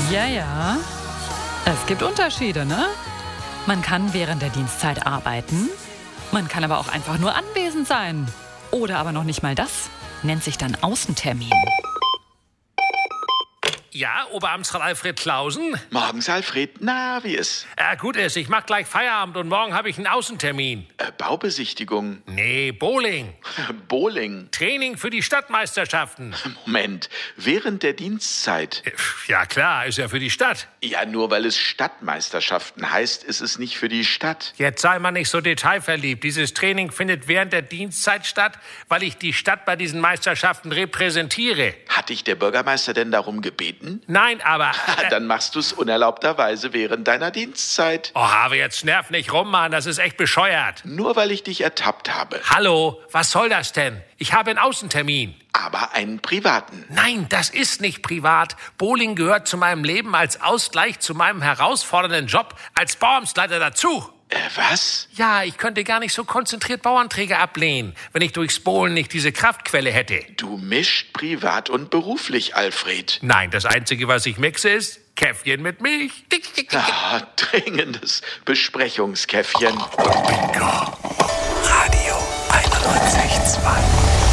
Ja, ja. Es gibt Unterschiede, ne? Man kann während der Dienstzeit arbeiten. Man kann aber auch einfach nur anwesend sein. Oder aber noch nicht mal das. Nennt sich dann Außentermin. Ja, Oberamtsrat Alfred Clausen? Morgens, Alfred. Na, wie ist? Gut ist, ich mach gleich Feierabend und morgen habe ich einen Außentermin. Baubesichtigung. Nee, Bowling. Bowling. Training für die Stadtmeisterschaften. Moment, während der Dienstzeit? Ja klar, ist ja für die Stadt. Ja, nur weil es Stadtmeisterschaften heißt, ist es nicht für die Stadt. Jetzt sei mal nicht so detailverliebt. Dieses Training findet während der Dienstzeit statt, weil ich die Stadt bei diesen Meisterschaften repräsentiere. Hat dich der Bürgermeister denn darum gebeten? Nein, aber... Dann machst du es unerlaubterweise während deiner Dienstzeit. Oh, Harve, jetzt nerv nicht rum, Mann. Das ist echt bescheuert. Nur weil ich dich ertappt habe. Hallo, was soll das denn? Ich habe einen Außentermin. Aber einen privaten. Nein, das ist nicht privat. Bowling gehört zu meinem Leben als Ausgleich zu meinem herausfordernden Job als Bauamtsleiter dazu. Was? Ja, ich könnte gar nicht so konzentriert Bauanträge ablehnen, wenn ich durchs Bowlen nicht diese Kraftquelle hätte. Du mischt privat und beruflich, Alfred. Nein, das Einzige, was ich mixe, ist Käffchen mit Milch. Dringendes Besprechungskäffchen. Bingo. Radio 91.2.